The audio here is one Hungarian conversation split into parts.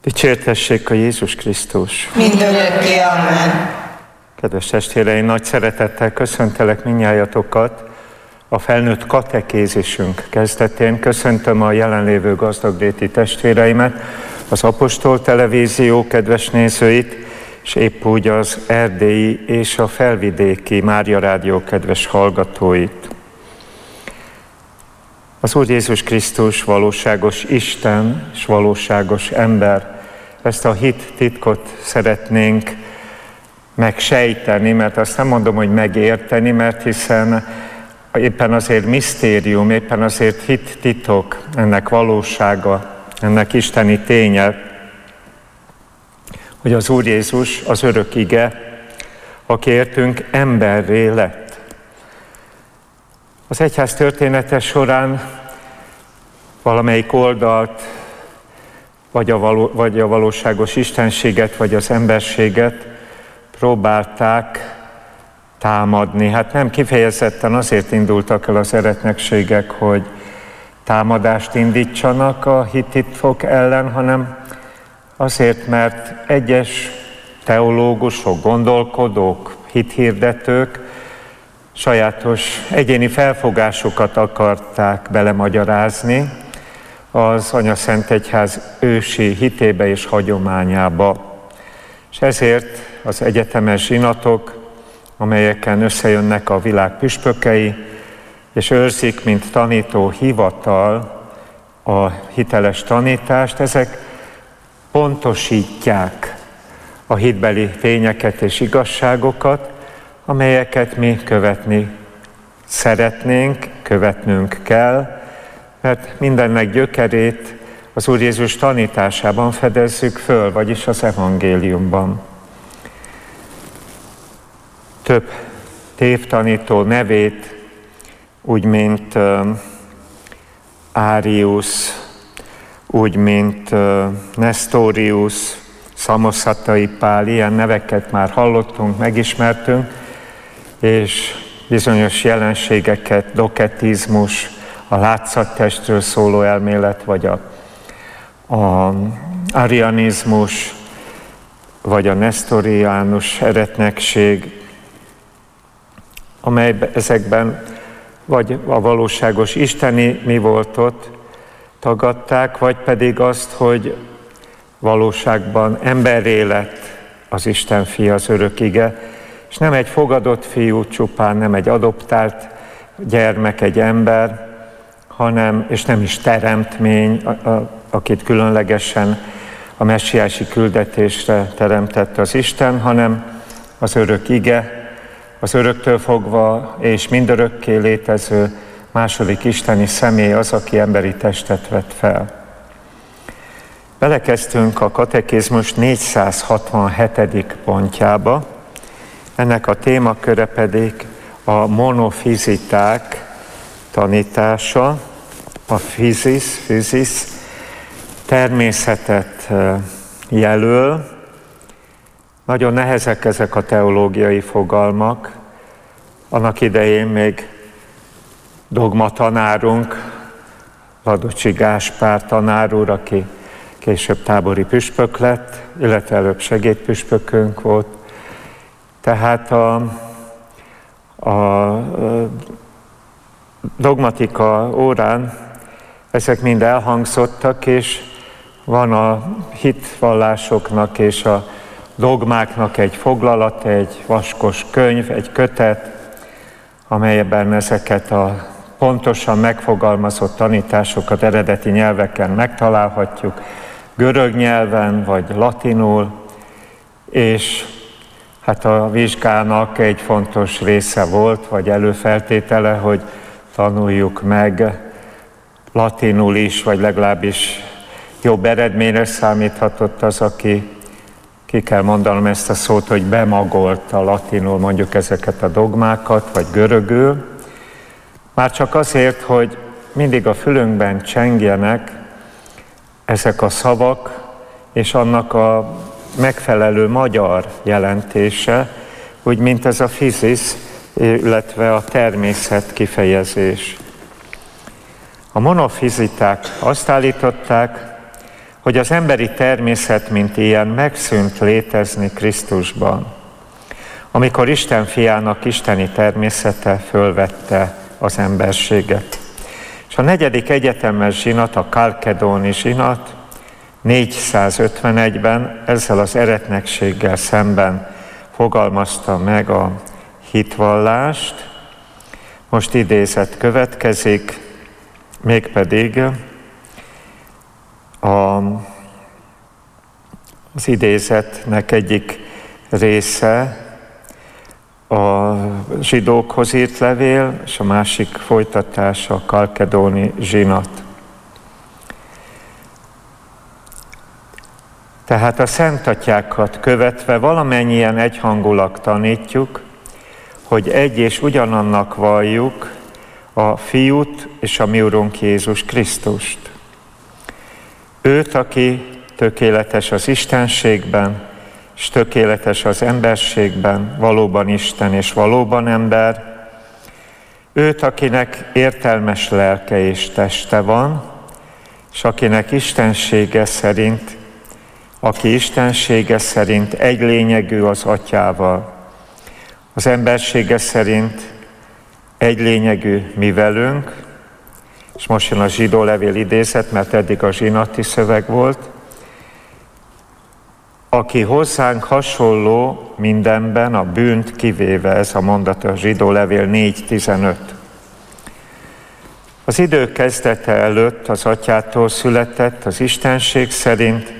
Dicsértessék a Jézus Krisztus! Mindörökké, amen. Kedves testvéreim, nagy szeretettel köszöntelek mindnyájatokat a felnőtt katekézisünk kezdetén. Köszöntöm a jelenlévő gazdagréti testvéreimet, az Apostol Televízió kedves nézőit, és épp úgy az erdélyi és a felvidéki Mária Rádió kedves hallgatóit. Az Úr Jézus Krisztus valóságos Isten és valóságos ember. Ezt a hit titkot szeretnénk megsejteni, mert azt nem mondom, hogy megérteni, mert hiszen éppen azért misztérium, éppen azért hit titok, ennek valósága, ennek isteni ténye, hogy az Úr Jézus, az örök ige, aki értünk emberré lett. Az egyház története során valamelyik oldalt, vagy a valóságos istenséget, vagy az emberséget próbálták támadni. Hát nem kifejezetten azért indultak el az eretnekségek, hogy támadást indítsanak a hittitkok ellen, hanem azért, mert egyes teológusok, gondolkodók, hithirdetők sajátos egyéni felfogásukat akarták belemagyarázni az Anyaszentegyház ősi hitébe és hagyományába. És ezért az egyetemes zsinatok, amelyeken összejönnek a világ püspökei, és őrzik, mint tanító hivatal a hiteles tanítást, ezek pontosítják a hitbeli tényeket és igazságokat, amelyeket mi követni szeretnénk, követnünk kell, mert mindennek gyökerét az Úr Jézus tanításában fedezzük föl, vagyis az evangéliumban. Több tévtanító nevét, úgy mint Árius, úgy mint Nestorius, Szamosattai Pál, ilyen neveket már hallottunk, megismertünk, és bizonyos jelenségeket, doketizmus, a látszattestről szóló elmélet, vagy a arianizmus, vagy a nestoriánus eretnekség, amely ezekben vagy a valóságos isteni mi voltot tagadták, vagy pedig azt, hogy valóságban emberré lett az Isten fia, az örök ige, és nem egy fogadott fiú csupán, nem egy adoptált gyermek, egy ember, hanem, és nem is teremtmény, akit különlegesen a messiási küldetésre teremtett az Isten, hanem az örök ige, az öröktől fogva és mindörökké létező második isteni személy az, aki emberi testet vett fel. Belekezdtünk a katekézmus 467. pontjába, ennek a témaköre pedig a monofiziták tanítása, a fizis, természetet jelöl. Nagyon nehezek ezek a teológiai fogalmak. Annak idején még dogmatanárunk, Ladocsi Gáspár tanár úr, aki később tábori püspök lett, illetve előbb segédpüspökünk volt. Tehát a dogmatika órán ezek mind elhangzottak, és van a hitvallásoknak és a dogmáknak egy foglalat, egy vaskos könyv, egy kötet, amelyben ezeket a pontosan megfogalmazott tanításokat eredeti nyelveken megtalálhatjuk, görög nyelven vagy latinul, és hát a vizsgának egy fontos része volt, vagy előfeltétele, hogy tanuljuk meg latinul is, vagy legalábbis jobb eredményre számíthatott az, aki, ki kell mondanom ezt a szót, hogy bemagolta latinul mondjuk ezeket a dogmákat, vagy görögül. Már csak azért, hogy mindig a fülünkben csengjenek ezek a szavak, és annak a megfelelő magyar jelentése, úgy mint ez a fizis, illetve a természet kifejezés. A monofiziták azt állították, hogy az emberi természet, mint ilyen, megszűnt létezni Krisztusban, amikor Isten fiának isteni természete fölvette az emberséget. És a 4. egyetemes zsinat, a khalkedóni zsinat 451-ben ezzel az eretnekséggel szemben fogalmazta meg a hitvallást. Most idézet következik, mégpedig az idézetnek egyik része a zsidókhoz írt levél, és a másik folytatása a khalkedóni zsinat. Tehát a szentatyákat követve valamennyien egyhangulag tanítjuk, hogy egy és ugyanannak valljuk a Fiút és a mi Urunk Jézus Krisztust. Őt, aki tökéletes az istenségben, és tökéletes az emberségben, valóban Isten és valóban ember. Őt, akinek értelmes lelke és teste van, és akinek istensége szerint, aki istensége szerint egy lényegű az Atyával. Az embersége szerint egy lényegű mi velünk, és most jön a zsidó levél idézet, mert eddig a zsinati szöveg volt, aki hozzánk hasonló mindenben, a bűnt kivéve, ez a mondat a zsidó levél 4.15. Az idő kezdete előtt az Atyától született az istenség szerint,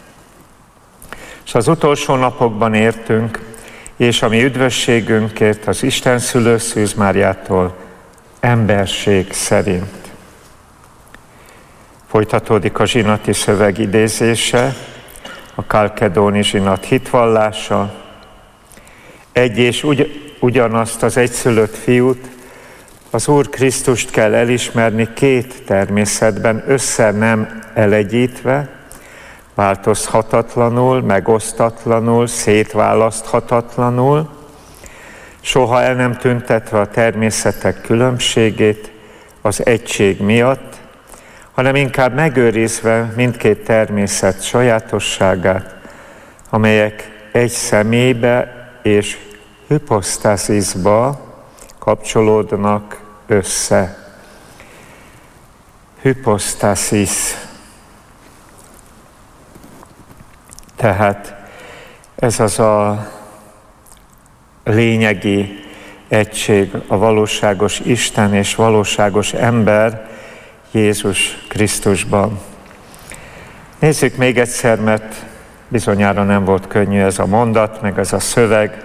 és az utolsó napokban értünk, és a mi üdvösségünkért az Isten szülő Szűz Máriától emberség szerint. Folytatódik a zsinati szöveg idézése, a khalkedóni zsinat hitvallása. Egy és ugyanazt az egyszülött Fiút, az Úr Krisztust kell elismerni két természetben, össze nem elegyítve, változhatatlanul, megosztatlanul, szétválaszthatatlanul, soha el nem tüntetve a természetek különbségét az egység miatt, hanem inkább megőrizve mindkét természet sajátosságát, amelyek egy személybe és hyposztázisba kapcsolódnak össze. Hyposztázis. Tehát ez az a lényegi egység, a valóságos Isten és valóságos ember Jézus Krisztusban. Nézzük még egyszer, mert bizonyára nem volt könnyű ez a mondat, meg ez a szöveg.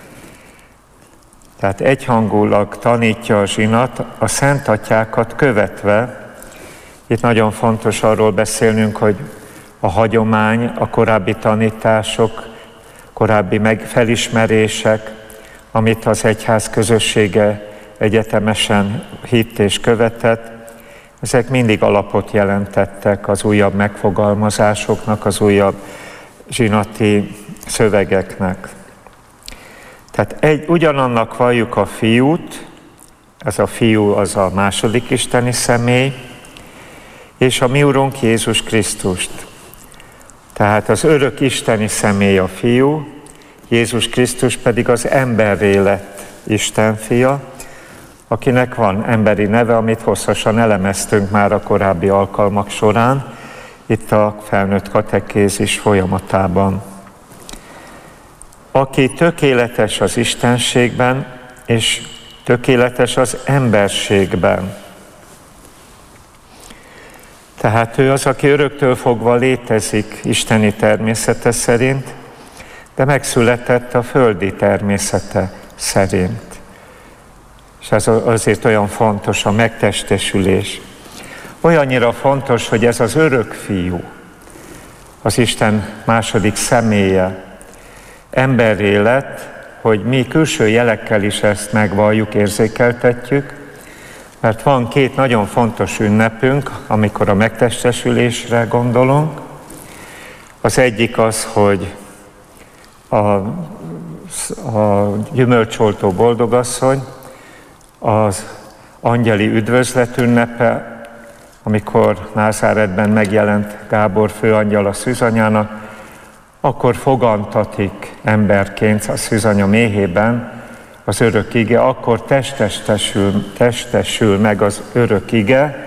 Tehát egyhangulag tanítja a zsinat a szentatyákat követve. Itt nagyon fontos arról beszélnünk, hogy a hagyomány, a korábbi tanítások, korábbi felismerések, amit az egyház közössége egyetemesen hitt és követett, ezek mindig alapot jelentettek az újabb megfogalmazásoknak, az újabb zsinati szövegeknek. Tehát ugyanannak valljuk a Fiút, ez a Fiú az a második isteni személy, és a mi Urunk Jézus Krisztust. Tehát az örök isteni személy a Fiú, Jézus Krisztus pedig az emberré lett Isten fia, akinek van emberi neve, amit hosszasan elemeztünk már a korábbi alkalmak során, itt a felnőtt katekézis folyamatában. Aki tökéletes az istenségben, és tökéletes az emberségben. Tehát ő az, aki öröktől fogva létezik isteni természete szerint, de megszületett a földi természete szerint. És ez azért olyan fontos a megtestesülés. Olyannyira fontos, hogy ez az örök Fiú, az Isten második személye, emberré lett, hogy mi külső jelekkel is ezt megvalljuk, érzékeltetjük, mert van két nagyon fontos ünnepünk, amikor a megtestesülésre gondolunk. Az egyik az, hogy a gyümölcsoltó boldogasszony, az angyali üdvözlet ünnepe, amikor Názáretben megjelent Gábor főangyal a szűzanyának, akkor fogantatik emberként a szűzanya méhében az örök ige, akkor testesül meg az örök ige.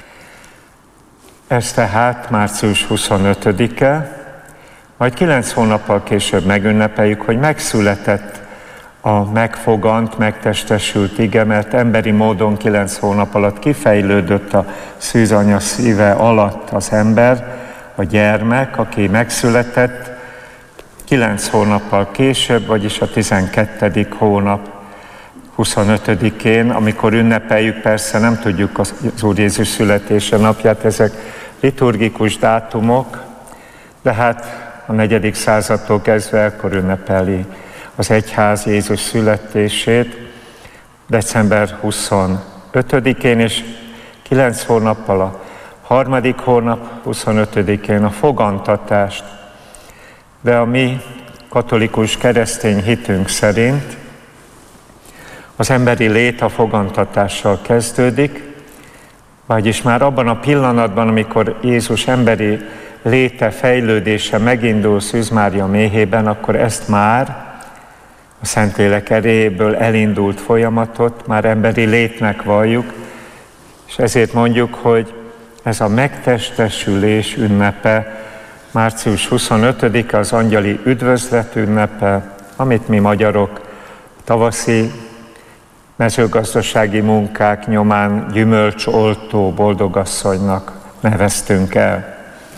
Ez tehát március 25-e, majd 9 hónappal később megünnepeljük, hogy megszületett a megfogant, megtestesült ige, mert emberi módon 9 hónap alatt kifejlődött a szűzanya szíve alatt az ember, a gyermek, aki megszületett. 9 hónappal később, vagyis a 12. hónap 25-én, amikor ünnepeljük, persze nem tudjuk az Úr Jézus születése napját, ezek liturgikus dátumok, de hát a 4. századtól kezdve ekkor ünnepeli az egyház Jézus születését, december 25-én, és 9 hónappal a 3. hónap 25-én a fogantatást. De a mi katolikus keresztény hitünk szerint az emberi lét a fogantatással kezdődik, vagyis már abban a pillanatban, amikor Jézus emberi léte, fejlődése megindul Szűz Mária méhében, akkor ezt már a Szentlélek erejéből elindult folyamatot már emberi létnek valljuk, és ezért mondjuk, hogy ez a megtestesülés ünnepe, március 25-e az angyali üdvözlet ünnepe, amit mi magyarok tavaszi mezőgazdasági munkák nyomán gyümölcsoltó boldogasszonynak neveztünk el.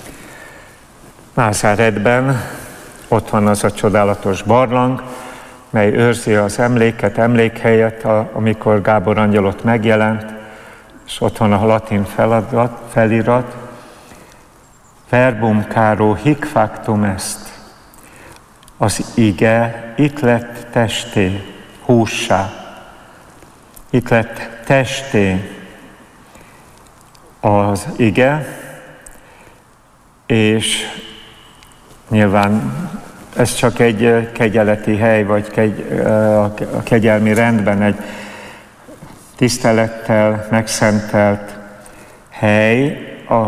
Názáretben ott van az a csodálatos barlang, mely őrzi az emléket, emlékhelyet, amikor Gábor angyal ott megjelent, és ott van a latin felirat, verbum caro hic factum est, az ige itt lett testé, hússá, itt lett testé az ige, és nyilván ez csak egy kegyeleti hely, vagy a kegyelmi rendben egy tisztelettel megszentelt hely, a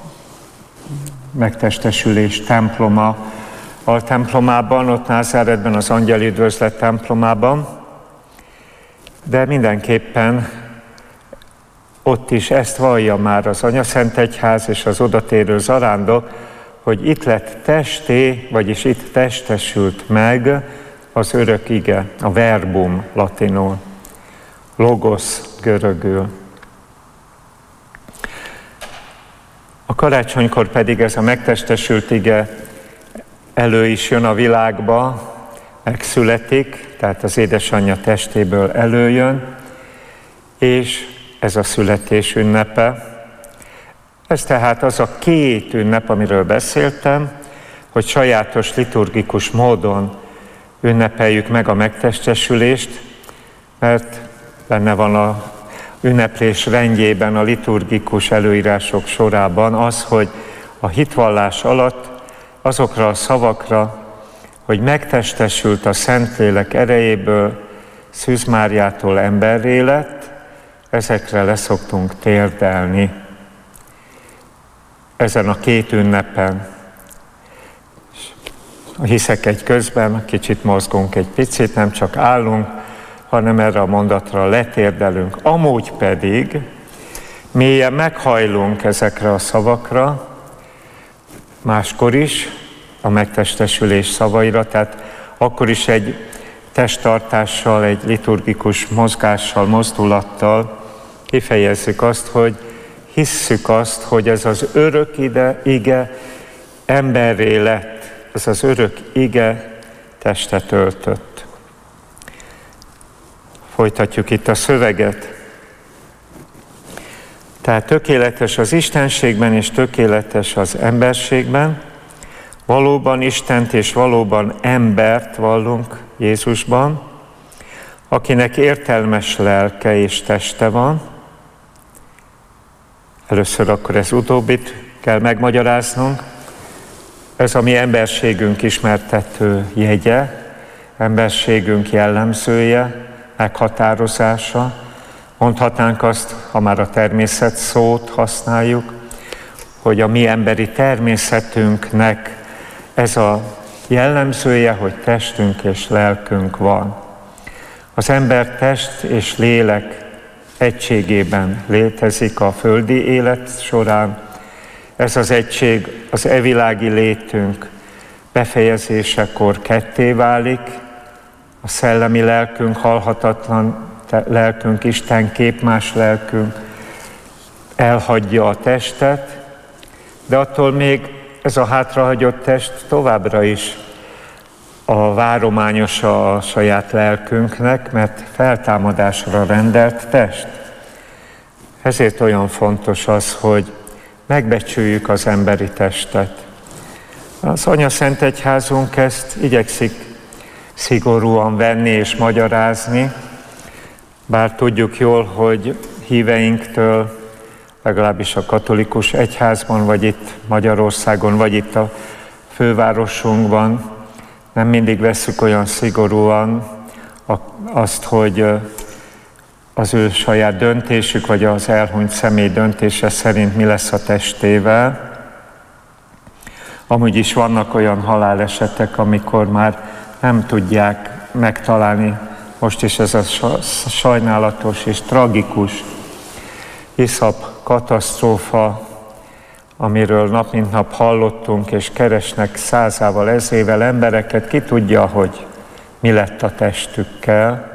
megtestesülés temploma, altemplomában, ott Názáretben, az angyali üdvözlet templomában, de mindenképpen ott is ezt vallja már az Anyaszentegyház és az odatérő zarándok, hogy itt lett testé, vagyis itt testesült meg az örök ige, a verbum latinul, logos görögül. A karácsonykor pedig ez a megtestesült ige elő is jön a világba, megszületik, tehát az édesanyja testéből előjön, és ez a születés ünnepe. Ez tehát az a két ünnep, amiről beszéltem, hogy sajátos liturgikus módon ünnepeljük meg a megtestesülést, mert benne van a ünneplés rendjében, a liturgikus előírások sorában az, hogy a hitvallás alatt azokra a szavakra, hogy megtestesült a Szentlélek erejéből, Szűz Máriától emberré lett, ezekre leszoktunk térdelni. Ezen a két ünnepen. Hiszek egy közben, kicsit mozgunk egy picit, nem csak állunk, hanem erre a mondatra letérdelünk. Amúgy pedig mélyen meghajlunk ezekre a szavakra, máskor is a megtestesülés szavaira, tehát akkor is egy testtartással, egy liturgikus mozgással, mozdulattal kifejezzük azt, hogy hisszük azt, hogy ez az örök ige emberré lett, ez az örök ige testet öltött. Folytatjuk itt a szöveget. Tehát tökéletes az istenségben és tökéletes az emberségben. Valóban Istent és valóban embert vallunk Jézusban, akinek értelmes lelke és teste van. Először akkor ez utóbbit kell megmagyaráznunk. Ez a mi emberségünk ismertető jegye, emberségünk jellemzője, meghatározása, Mondhatnánk azt, ha már a természet szót használjuk, hogy a mi emberi természetünknek ez a jellemzője, hogy testünk és lelkünk van. Az ember test és lélek egységében létezik a földi élet során. Ez az egység az evilági létünk befejezésekor ketté válik, a szellemi lelkünk, halhatatlan lelkünk, Isten képmás lelkünk elhagyja a testet, de attól még ez a hátrahagyott test továbbra is a várományosa a saját lelkünknek, mert feltámadásra rendelt test. Ezért olyan fontos az, hogy megbecsüljük az emberi testet. Az Anyaszentegyházunk ezt igyekszik szigorúan venni és magyarázni, bár tudjuk jól, hogy híveinktől, legalábbis a katolikus egyházban, vagy itt Magyarországon, vagy itt a fővárosunkban nem mindig vesszük olyan szigorúan azt, hogy az ő saját döntésük, vagy az elhunyt személy döntése szerint mi lesz a testével. Amúgy is vannak olyan halálesetek, amikor már nem tudják megtalálni, most is ez a sajnálatos és tragikus iszap katasztrófa, amiről nap mint nap hallottunk, és keresnek százával, ezrével embereket, ki tudja, hogy mi lett a testükkel.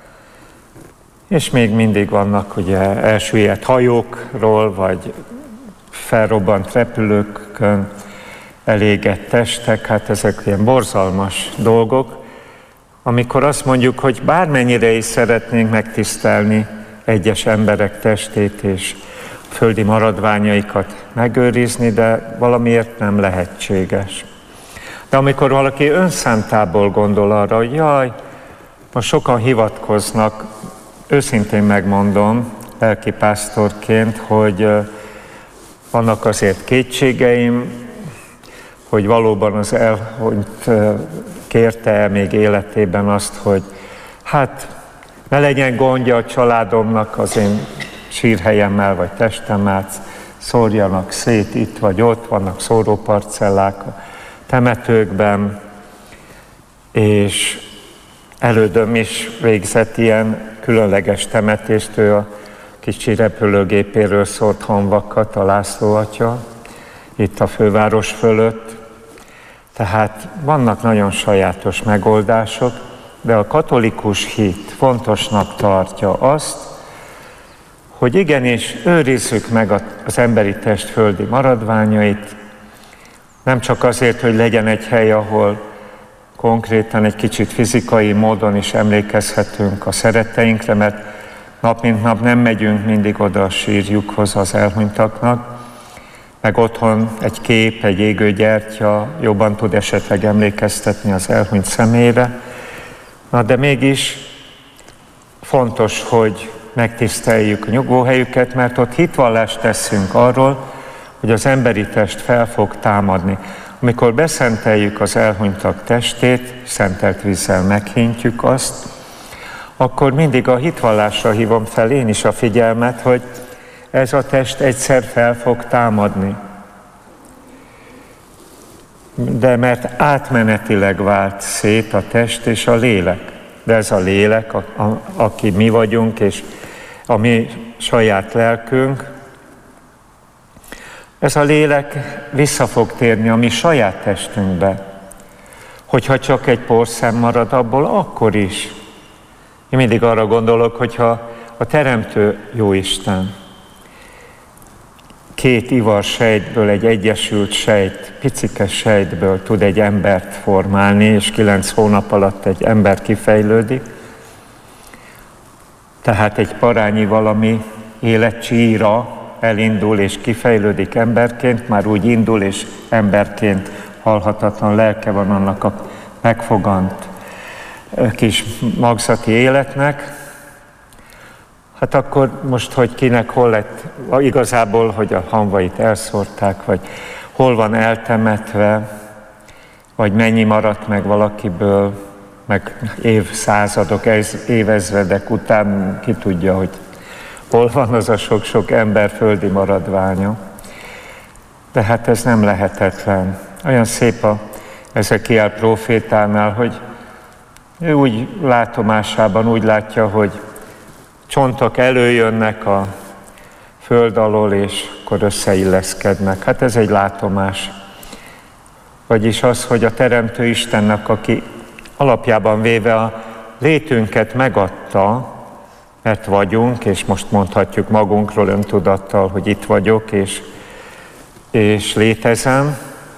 És még mindig vannak ugye elsüllyedt hajókról, vagy felrobbant repülőkön elégett testek, hát ezek ilyen borzalmas dolgok, amikor azt mondjuk, hogy bármennyire is szeretnénk megtisztelni egyes emberek testét és földi maradványaikat megőrizni, de valamiért nem lehetséges. De amikor valaki önszántából gondol arra, hogy jaj, most sokan hivatkoznak, őszintén megmondom, lelkipásztorként, hogy vannak azért kétségeim, hogy valóban az elhunyt kérte még életében azt, hogy hát ne legyen gondja a családomnak az én sírhelyemmel vagy testemmel, szórjanak szét itt vagy ott, vannak szóróparcellák a temetőkben, és elődöm is végzett ilyen különleges temetést, ő a kicsi repülőgépéről szórt honvakat, a László atya, itt a főváros fölött. Tehát vannak nagyon sajátos megoldások, de a katolikus hit fontosnak tartja azt, hogy igenis őrizzük meg az emberi test földi maradványait, nem csak azért, hogy legyen egy hely, ahol konkrétan egy kicsit fizikai módon is emlékezhetünk a szeretteinkre, mert nap mint nap nem megyünk mindig oda a sírjukhoz az elhunytaknak, meg otthon egy kép, egy égő gyertya jobban tud esetleg emlékeztetni az elhunyt személyre. Na de mégis fontos, hogy megtiszteljük a nyugvóhelyüket, mert ott hitvallást teszünk arról, hogy az emberi test fel fog támadni. Amikor beszenteljük az elhunytak testét, szentelt vízzel meghintjük azt, akkor mindig a hitvallásra hívom fel én is a figyelmet, hogy ez a test egyszer fel fog támadni. De mert átmenetileg vált szét a test és a lélek. De ez a lélek, aki mi vagyunk, és a mi saját lelkünk, ez a lélek vissza fog térni a mi saját testünkbe. Hogyha csak egy porszem marad abból, akkor is. Én mindig arra gondolok, hogyha a Teremtő Jóisten két ivar sejtből, egy egyesült sejt, picike sejtből tud egy embert formálni, és 9 hónap alatt egy ember kifejlődik, tehát egy parányi valami életcsíra elindul és kifejlődik emberként, már úgy indul, és emberként halhatatlan lelke van annak a megfogant kis magzati életnek, hát akkor most, hogy kinek hol lett, igazából, hogy a hamvait elszórták, vagy hol van eltemetve, vagy mennyi maradt meg valakiből, meg évszázadok, évezredek után ki tudja, hogy hol van az a sok-sok ember földi maradványa. De hát ez nem lehetetlen. Olyan szép a Ezekiel prófétánál, hogy ő úgy látomásában úgy látja, hogy csontok előjönnek a föld alól, és akkor összeilleszkednek. Hát ez egy látomás. Vagyis az, hogy a Teremtő Istennek, aki alapjában véve a létünket megadta, mert vagyunk, és most mondhatjuk magunkról öntudattal, hogy itt vagyok, és létezem,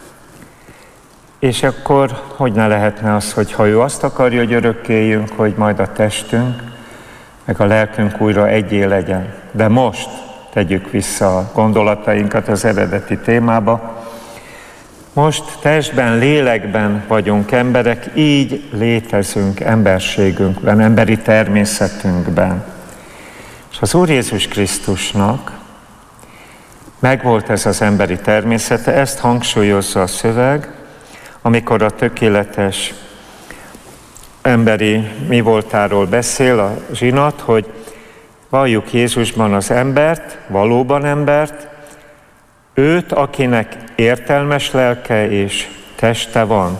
és akkor hogy ne lehetne az, hogy ha ő azt akarja, hogy örökké éljünk, hogy majd a testünk, meg a lelkünk újra egyé legyen. De most tegyük vissza a gondolatainkat az eredeti témába. Most testben, lélekben vagyunk emberek, így létezünk emberségünkben, emberi természetünkben. És az Úr Jézus Krisztusnak megvolt ez az emberi természete, ezt hangsúlyozza a szöveg, amikor a tökéletes emberi mi voltáról beszél a zsinat, hogy valljuk Jézusban az embert, valóban embert, őt, akinek értelmes lelke és teste van.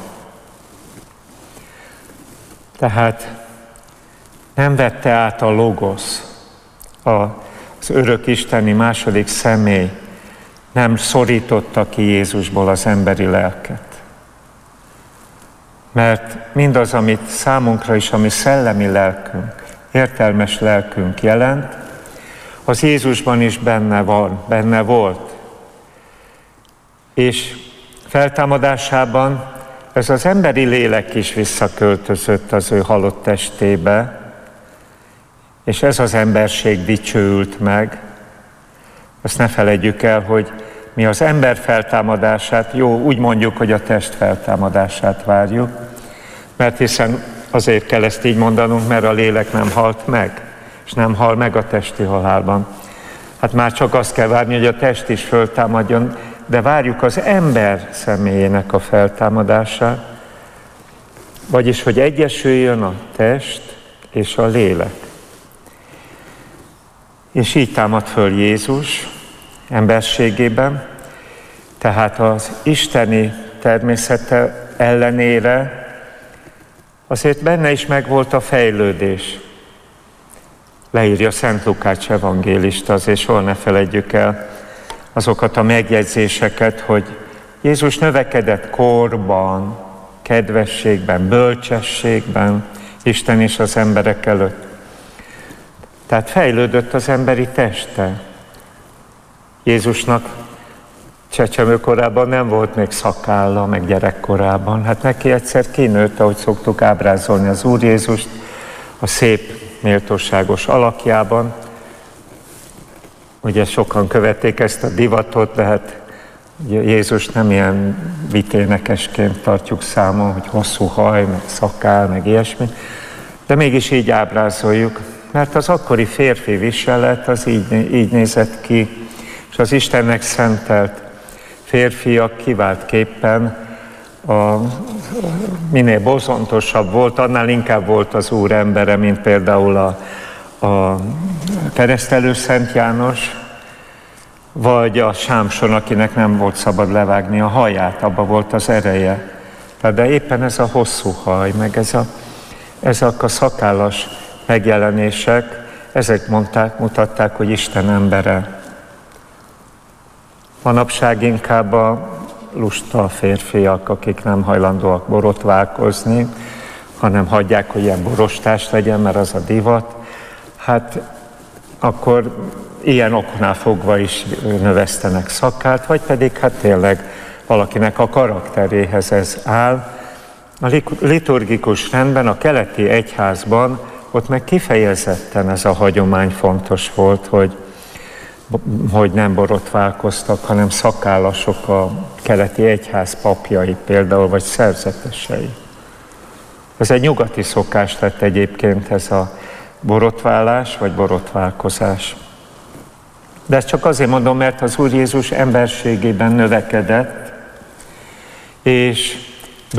Tehát nem vette át a logosz, az örök isteni második személy, nem szorította ki Jézusból az emberi lelket. Mert mindaz, amit számunkra is, ami szellemi lelkünk, értelmes lelkünk jelent, az Jézusban is benne van, benne volt. És feltámadásában ez az emberi lélek is visszaköltözött az ő halott testébe, és ez az emberség dicsőült meg. Azt ne feledjük el, hogy mi az ember feltámadását, úgy mondjuk, hogy a test feltámadását várjuk, mert hiszen azért kell ezt így mondanunk, mert a lélek nem halt meg, és nem hal meg a testi halálban. Hát már csak azt kell várni, hogy a test is föltámadjon, de várjuk az ember személyének a feltámadását, vagyis, hogy egyesüljön a test és a lélek. És így támad föl Jézus emberségében, tehát az isteni természete ellenére azért benne is megvolt a fejlődés. Leírja Szent Lukács evangélista, azért soha ne feledjük el azokat a megjegyzéseket, hogy Jézus növekedett korban, kedvességben, bölcsességben, Isten és az emberek előtt. Tehát fejlődött az emberi teste. Jézusnak csecsemőkorában nem volt még szakálla, meg gyerekkorában. Hát neki egyszer kinőtt, ahogy szoktuk ábrázolni az Úr Jézust, a szép, méltóságos alakjában. Ugye sokan követték ezt a divatot, de hát Jézus nem ilyen viténekesként tartjuk számon, hogy hosszú haj, meg szakál, meg ilyesmi. De mégis így ábrázoljuk, mert az akkori férfi viselet az így nézett ki, és az Istennek szentelt férfiak kiváltképpen minél bozontosabb volt, annál inkább volt az Úr embere, mint például a keresztelő Szent János, vagy a Sámson, akinek nem volt szabad levágni a haját, abba volt az ereje. De éppen ez a hosszú haj, meg ezek a szakállas megjelenések, ezek mutatták, hogy Isten embere. Manapság inkább a lusta férfiak, akik nem hajlandóak borotválkozni, hanem hagyják, hogy ilyen borostás legyen, mert az a divat. Hát akkor ilyen oknál fogva is növesztenek szakát, vagy pedig hát tényleg valakinek a karakteréhez ez áll. A liturgikus rendben, a keleti egyházban ott meg kifejezetten ez a hagyomány fontos volt, hogy nem borotválkoztak, hanem szakállasok a keleti egyház papjai például, vagy szerzetesei. Ez egy nyugati szokás lett egyébként ez a borotválás, vagy borotválkozás. De ezt csak azért mondom, mert az Úr Jézus emberségében növekedett, és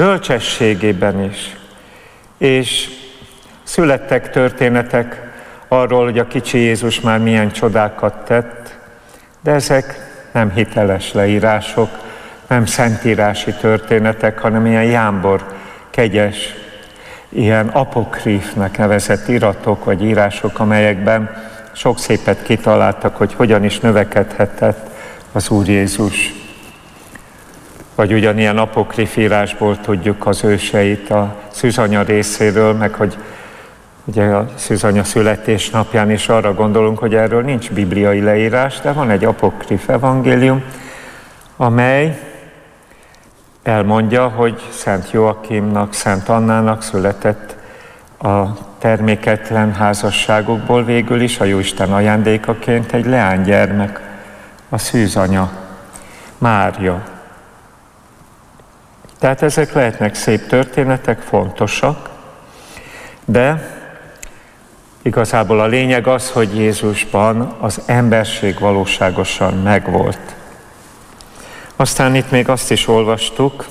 bölcsességében is. És születtek történetek arról, hogy a kicsi Jézus már milyen csodákat tett, de ezek nem hiteles leírások, nem szentírási történetek, hanem ilyen jámbor, kegyes, ilyen apokrífnek nevezett iratok vagy írások, amelyekben sok szépet kitaláltak, hogy hogyan is növekedhetett az Úr Jézus. Vagy ugyanilyen apokríf írásból tudjuk az őseit a szűzanya részéről, meg hogy ugye a szűzanya születésnapján is arra gondolunk, hogy erről nincs bibliai leírás, de van egy apokríf evangélium, amely elmondja, hogy Szent Joakimnak, Szent Annának született a terméketlen házasságokból végül is a Jóisten ajándékaként egy leánygyermek, a szűzanya, Mária. Tehát ezek lehetnek szép történetek, fontosak, de igazából a lényeg az, hogy Jézusban az emberség valóságosan megvolt. Aztán itt még azt is olvastuk,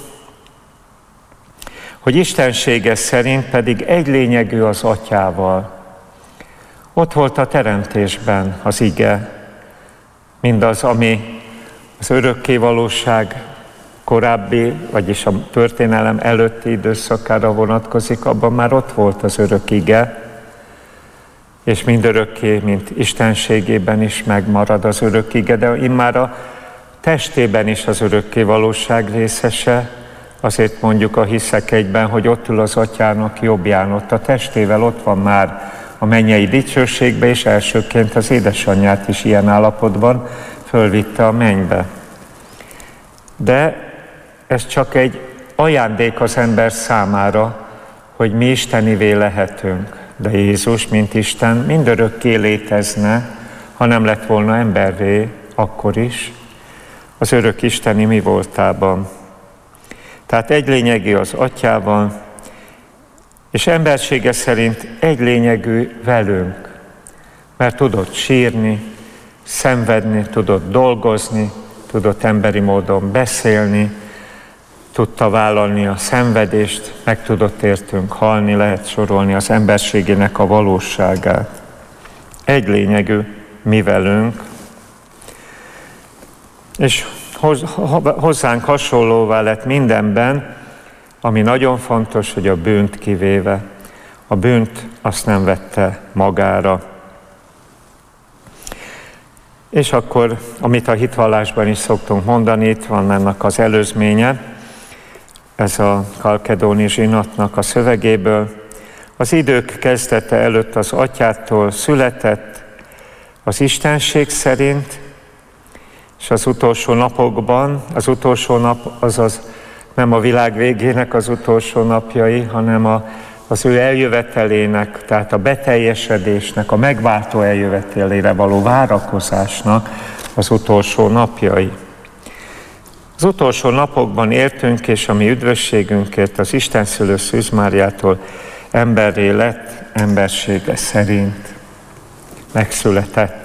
hogy istensége szerint pedig egy lényegű az Atyával. Ott volt a teremtésben az ige, mindaz, ami az örökké valóság korábbi, vagyis a történelem előtti időszakára vonatkozik, abban már ott volt az örök ige, és mindörökké, mint istenségében is megmarad az örök ige, de immár a testében is az örökké valóság részese, azért mondjuk a Hiszek egyben, hogy ott ül az Atyának jobbján, ott a testével ott van már a mennyei dicsőségbe, és elsőként az édesanyját is ilyen állapotban fölvitte a mennybe. De ez csak egy ajándék az ember számára, hogy mi istenivé lehetünk. De Jézus, mint Isten, mindörökké létezne, ha nem lett volna emberré, akkor is, az örök isteni mi voltában. Tehát egy lényegű az Atyával, és embersége szerint egy lényegű velünk, mert tudott sírni, szenvedni, tudott dolgozni, tudott emberi módon beszélni, tudta vállalni a szenvedést, meg tudott értünk halni, lehet sorolni az emberségének a valóságát. Egy lényegű mi velünk, és hozzánk hasonlóvá lett mindenben, ami nagyon fontos, hogy a bűnt kivéve. A bűnt azt nem vette magára. És akkor, amit a hitvallásban is szoktunk mondani, itt van ennek az előzménye, ez a Kalkedóni zsinatnak a szövegéből. Az idők kezdete előtt az Atyától született az istenség szerint, és az utolsó napokban, az utolsó nap azaz nem a világ végének az utolsó napjai, hanem az ő eljövetelének, tehát a beteljesedésnek, a megváltó eljövetelére való várakozásnak az utolsó napjai. Az utolsó napokban éltünk, és a mi üdvösségünkért az Istenszülő Szűz Máriától emberré lett, embersége szerint megszületett.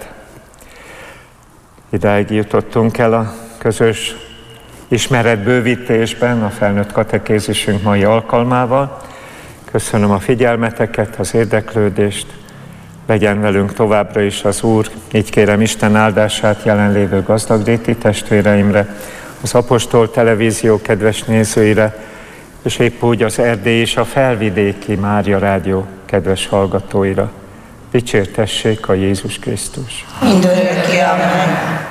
Idáig jutottunk el a közös ismeretbővítésben a felnőtt katekézisünk mai alkalmával. Köszönöm a figyelmeteket, az érdeklődést. Legyen velünk továbbra is az Úr. Így kérem Isten áldását jelenlévő gazdagréti testvéreimre, az Apostol Televízió kedves nézőire, és épp úgy az erdélyi és a felvidéki Mária Rádió kedves hallgatóira. Dicsértessék a Jézus Krisztus! Mindörökké, amen.